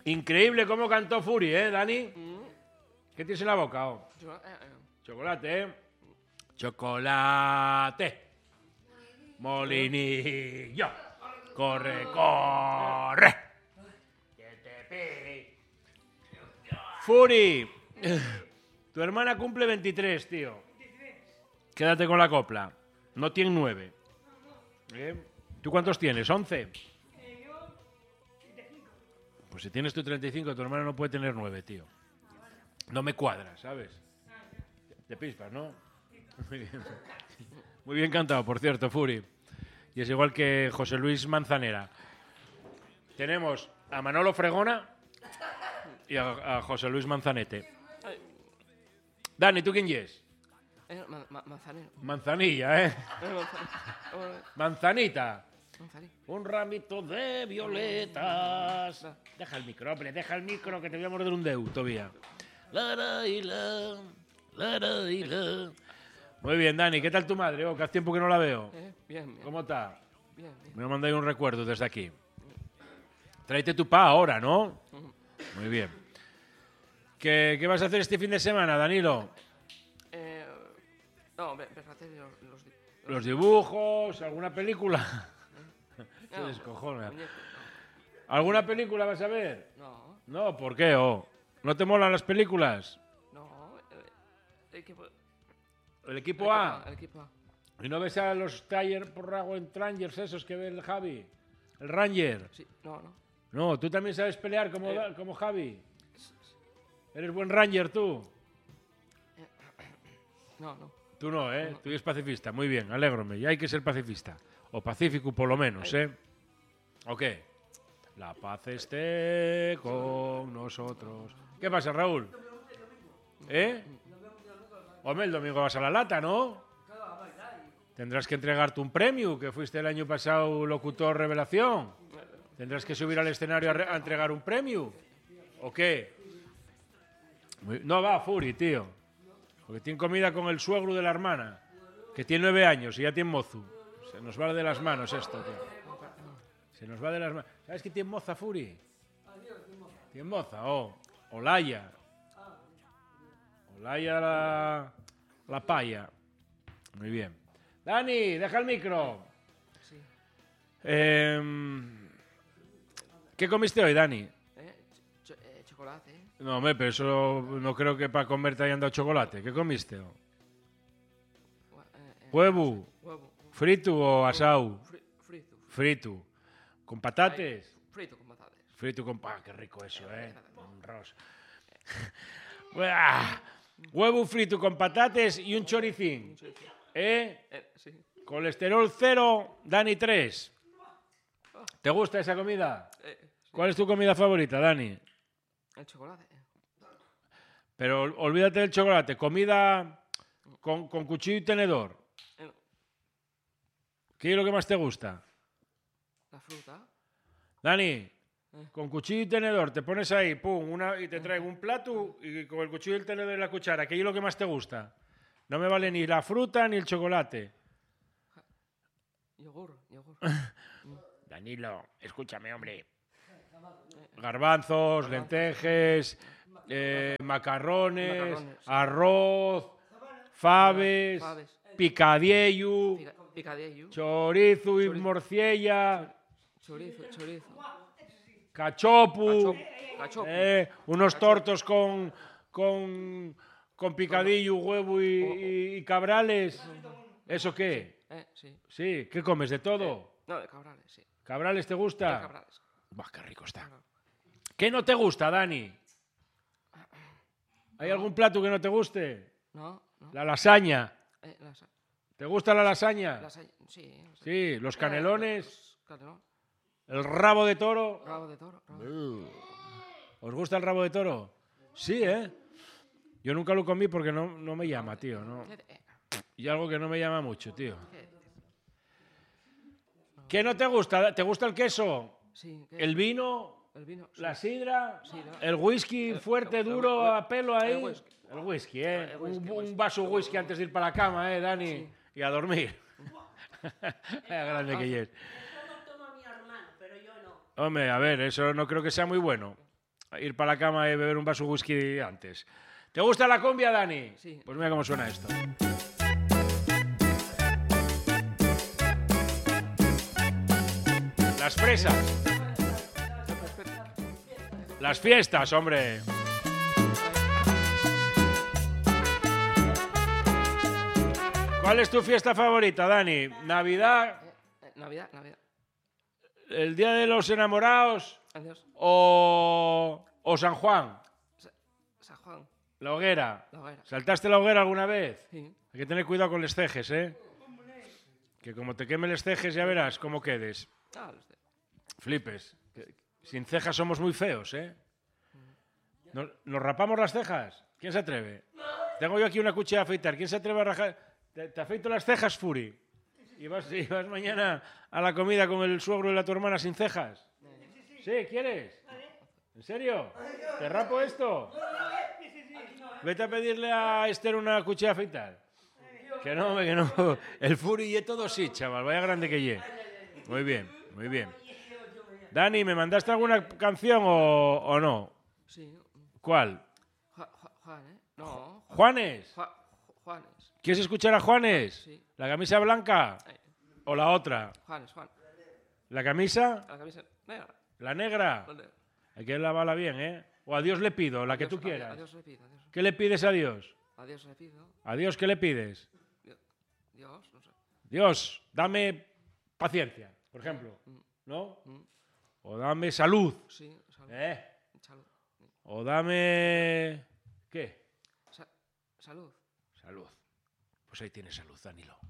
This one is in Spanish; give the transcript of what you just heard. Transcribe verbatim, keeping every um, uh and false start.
Increíble cómo cantó Fury, ¿eh, Dani? Mm. ¿Qué tienes en la boca? Oh? Chocolate, ¿eh? Chocolate. Molinillo. Corre, corre. Que te pegue. Fury. Tu hermana cumple veintitrés, tío. Quédate con la copla. No tiene nueve. ¿Eh? ¿Tú cuántos tienes? ¿once? Pues si tienes tú treinta y cinco, tu hermana no puede tener nueve, tío. No me cuadra, ¿sabes? Te pispas, ¿no? Muy bien. Muy bien cantado, por cierto, Fury. Y es igual que José Luis Manzanera. Tenemos a Manolo Fregona y a, a José Luis Manzanete. Dani, ¿tú quién es? Eh, ma ma manzanero. Manzanilla, ¿eh? Eh, Manzanita. manzanero. Un ramito de violetas. Deja el micro, hombre, deja el micro que te voy a morder un dedo todavía. La, la, y la, la, la, y la. Muy bien, Dani, ¿qué tal tu madre? Oh, que hace tiempo que no la veo. Eh, bien, bien. ¿Cómo está? Bien, bien. Me mandáis un recuerdo desde aquí. Tráete tu pa ahora, ¿no? Muy bien. ¿Qué, ¿Qué vas a hacer este fin de semana, Danilo? Eh, no, me, me hacer los, los, di- ¿Los dibujos? ¿Alguna película? Se no, descojona. muñeco, ¿Alguna película vas a ver? No, No, ¿por qué? Oh? ¿No te molan las películas? no, no, el, el equipo... ¿El equipo A? El equipo A. ¿Y no ves a los Tiger Power Rangers esos que ve el Javi? ¿El Ranger? Sí, no, no. No, ¿tú también sabes pelear como, Eh. como Javi? ¿Eres buen Ranger tú? No, no. Tú no, ¿eh? Tú eres pacifista. Muy bien, alégrome. Y hay que ser pacifista. O pacífico, por lo menos, ¿eh? ¿O qué? La paz esté con nosotros. ¿Qué pasa, Raúl? ¿Eh? Hombre, el domingo vas a la lata, ¿no? Tendrás que entregarte un premio, que fuiste el año pasado locutor revelación. Tendrás que subir al escenario a, re- a entregar un premio. ¿O qué? Muy- No va, Fury, tío. Porque tiene comida con el suegro de la hermana, que tiene nueve años y ya tiene mozu. Se nos va de las manos esto, tío. Se nos va de las manos. ¿Sabes qué tiene moza, Fury? Tiene moza, oh. Olaya. Olaya la, la paya. Muy bien. Dani, deja el micro. Sí. Eh, ¿Qué comiste hoy, Dani? Eh, ch ch eh, chocolate, eh. No, hombre, pero eso no creo que para comer te hayan dado chocolate. ¿Qué comiste? Gua- eh, eh, ¿Huevo? Huevo. ¿Frito o asado? Fri frito. Frito. ¿Con patates? Frito con patatas. Frito con... ¡Ah, qué rico eso, eh! Un ros. Buah. Huevo frito con patates y un choricín. ¿Eh? Eh, sí. Colesterol cero, Dani tres. ¿Te gusta esa comida? Eh, sí. ¿Cuál es tu comida favorita, Dani? El chocolate. eh. Pero ol- olvídate del chocolate. Comida con, con cuchillo y tenedor. Eh, ¿Qué es lo que más te gusta? la fruta. Dani, con cuchillo y tenedor te pones ahí, pum, una, y te traigo un plato y con el cuchillo y el tenedor y la cuchara. ¿Qué es lo que más te gusta? No me vale ni la fruta ni el chocolate. Yogur. Yogur. Danilo, escúchame, hombre. Garbanzos, lentejes, eh, macarrones, Macarrones, sí. arroz, faves, Faves. picadillo, Pica picadillo. chorizo y Chorizo. morcilla, Chorizo. Chorizo. cachopu, Cachopo. Cachopo. eh, unos tortos con, con, con picadillo, huevo y, y- y cabrales. ¿Eso qué? Eh, sí. Sí, ¿qué comes? ¿De todo? No, de cabrales, sí. ¿Cabrales te De gusta? cabrales. Buah, qué rico está. ¿Qué no te gusta, Dani? ¿Hay algún plato que no te guste? No, no. La lasaña. Eh, las, ¿Te gusta la lasaña? las, sí. las- Sí, los Eh, canelones, los Canelón. el rabo de toro. Rabo de toro. Rabo de... ¿Os gusta el rabo de toro? Sí, ¿eh? Yo nunca lo comí porque no, no me llama, tío. ¿no? ¿Qué de- Y algo que no me llama mucho, tío. qué- ¿Qué no te gusta? ¿Te gusta el queso? Sí, ¿qué? ¿El vino? El vino. sí. ¿La sidra? Sidra. ¿El whisky El- fuerte, el- duro, el- a pelo ahí? el whisky. El whisky, ¿eh? El whisky, un, el un whisky. vaso de whisky antes de ir para la cama, ¿eh, Dani? Sí. Y a dormir. Vaya grande que es. Eso lo toma mi hermano, pero yo no. Hombre, a ver, eso no creo que sea muy bueno. ir para la cama y beber un vaso de whisky antes. ¿Te gusta la cumbia, Dani? Sí. Pues mira cómo suena esto. Las fresas. Las fiestas, hombre. ¿Cuál es tu fiesta favorita, Dani? ¿Navidad? Eh, Navidad, Navidad. ¿El Día de los Enamorados? Adiós. ¿O, o San Juan? Sa- San Juan. ¿La hoguera? La hoguera. ¿Saltaste la hoguera alguna vez? Sí. Hay que tener cuidado con los cejes, ¿eh? Que como te quemen los cejes ya verás cómo quedes. Ah, los de... Flipes. Que sin cejas somos muy feos, ¿eh? ¿Nos, ¿Nos rapamos las cejas? ¿Quién se atreve? Tengo yo aquí una cuchilla de afeitar. ¿Quién se atreve a rajar? ¿Te, te afeito las cejas, Furi? ¿Y vas, y vas mañana a la comida con el suegro y la tu hermana sin cejas? ¿Sí? ¿Quieres? ¿En serio? ¿Te rapo esto? Vete a pedirle a Esther una cuchilla de afeitar. Que no, que no. El Furi y todo sí, chaval. Vaya grande que ye. Muy bien, muy bien. Dani, ¿me mandaste alguna canción o, o no? Sí. ¿Cuál? Ju- Ju- Juan, ¿eh? No. ¿Juanes? Ju- Ju- Juanes. ¿Quieres escuchar a Juanes? Sí. ¿La camisa blanca Ahí. o la otra? Juanes, Juan. ¿La camisa? La camisa negra. ¿La negra? ¿Dónde? Hay que lavarla bien, ¿eh? O a Dios le pido, la que Adiós, tú adiós, quieras. Adiós le pido, adiós. ¿Qué le pides a Dios? Adiós le pido. ¿A Dios qué le pides? Dios, no sé. Dios, dame paciencia, por ejemplo, ¿no? O dame salud, Sí, salud. ¿eh? Salud. O dame... ¿Qué? Sa- salud. Salud. Pues ahí tienes salud, Danilo.